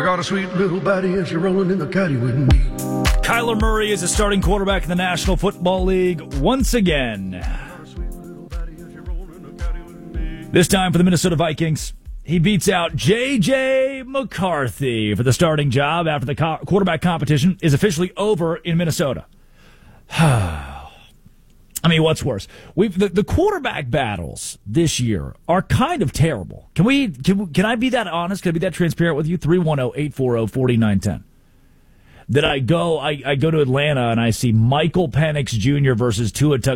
I got a sweet little body and she's rolling in the caddy with me. Kyler Murray is a starting quarterback in the National Football League once again. This time for the Minnesota Vikings. He beats out J.J. McCarthy for the starting job after the quarterback competition is officially over in Minnesota. I mean, what's worse? The quarterback battles this year are kind of terrible. Can I be that honest? Can I be that transparent with you? 310-840-4910. That I go to Atlanta and I see Michael Penix Jr. versus Tua